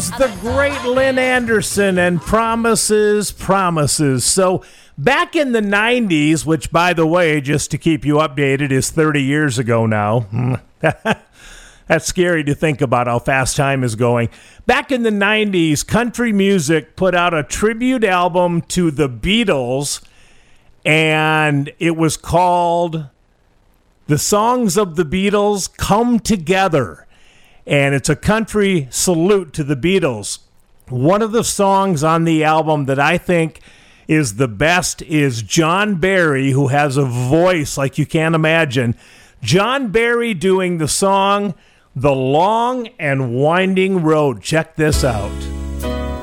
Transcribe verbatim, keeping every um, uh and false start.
was the great Lynn Anderson and Promises, Promises. So back in the nineties, which, by the way, just to keep you updated, is thirty years ago now. That's scary to think about how fast time is going. Back in the nineties, country music put out a tribute album to the Beatles, and it was called The Songs of the Beatles Come Together. And it's a country salute to the Beatles. One of the songs on the album that I think is the best is John Barry, who has a voice like you can't imagine. John Barry doing the song The Long and Winding Road. Check this out.